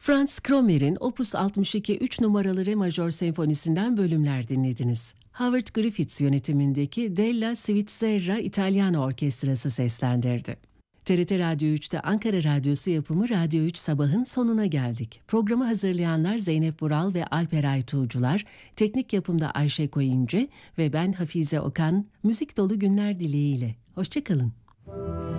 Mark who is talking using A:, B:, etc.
A: Franz Kromer'in Opus 62 3 numaralı Re majör senfonisinden bölümler dinlediniz. Howard Griffiths yönetimindeki Della Svizzera Italiano Orkestrası seslendirdi. TRT Radyo 3'te Ankara Radyosu yapımı Radyo 3 Sabah'ın sonuna geldik. Programı hazırlayanlar Zeynep Vural ve Alper Aytuğcular, teknik yapımda Ayşe Koyuncu ve ben Hafize Okan, müzik dolu günler dileğiyle. Hoşçakalın.